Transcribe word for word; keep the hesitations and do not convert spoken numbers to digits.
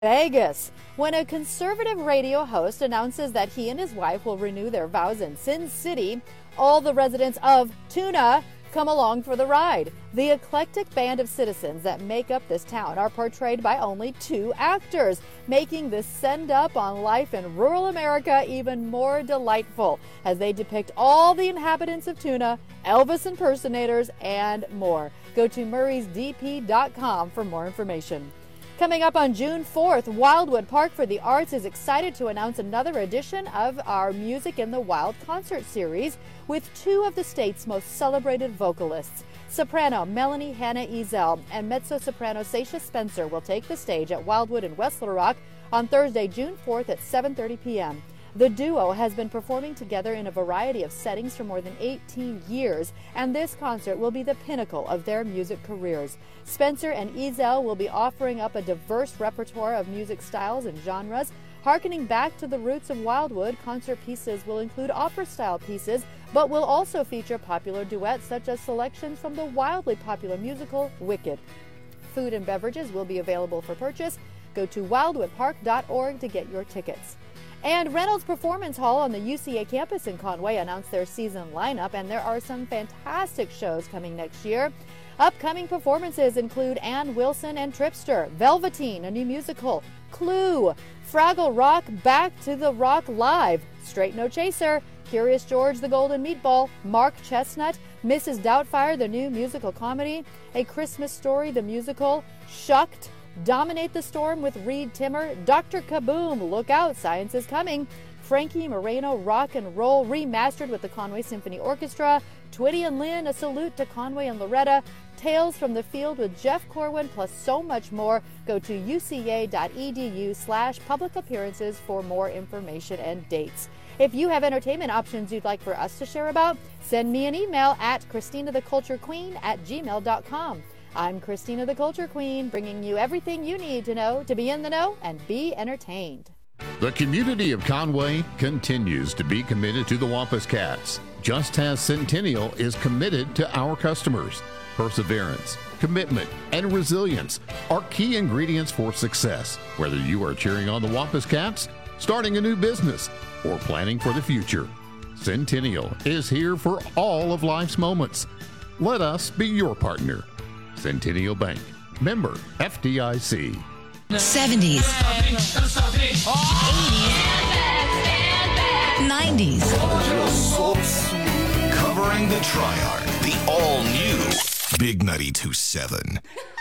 Vegas, when a conservative radio host announces that he and his wife will renew their vows in Sin City, all the residents of Tuna come along for the ride. The eclectic band of citizens that make up this town are portrayed by only two actors, making this send-up on life in rural America even more delightful as they depict all the inhabitants of Tuna, Elvis impersonators, and more. Go to murrays d p dot com for more information. Coming up on June fourth, Wildwood Park for the Arts is excited to announce another edition of our Music in the Wild concert series with two of the state's most celebrated vocalists. Soprano Melanie Hannah Ezel and mezzo-soprano Sasha Spencer will take the stage at Wildwood in West Little Rock on Thursday, June fourth at seven thirty p m The duo has been performing together in a variety of settings for more than eighteen years, and this concert will be the pinnacle of their music careers. Spencer and Ezel will be offering up a diverse repertoire of music styles and genres. Harkening back to the roots of Wildwood, concert pieces will include opera-style pieces, but will also feature popular duets such as selections from the wildly popular musical Wicked. Food and beverages will be available for purchase. Go to wildwood park dot org to get your tickets. And Reynolds Performance Hall on the U C A campus in Conway announced their season lineup, and there are some fantastic shows coming next year. Upcoming performances include Ann Wilson and Tripster, Velveteen, a new musical, Clue, Fraggle Rock, Back to the Rock Live, Straight No Chaser, Curious George the Golden Meatball, Mark Chestnut, Missus Doubtfire, the new musical comedy, A Christmas Story, the musical, Shucked, Dominate the Storm with Reed Timmer, Doctor Kaboom, Look Out, Science is Coming, Frankie Moreno, Rock and Roll, remastered with the Conway Symphony Orchestra, Twitty and Lynn, A Salute to Conway and Loretta, Tales from the Field with Jeff Corwin, plus so much more. Go to u c a dot e d u slash public appearances for more information and dates. If you have entertainment options you'd like for us to share about, send me an email at christina the culture queen at gmail dot com. I'm Christina the Culture Queen, bringing you everything you need to know to be in the know and be entertained. The community of Conway continues to be committed to the Wampus Cats, just as Centennial is committed to our customers. Perseverance, commitment, and resilience are key ingredients for success, whether you are cheering on the Wampus Cats, starting a new business, or planning for the future. Centennial is here for all of life's moments. Let us be your partner. Centennial Bank, member F D I C. seventies, eighties, nineties. Covering the Triarch, the all-new Big ninety-two point seven.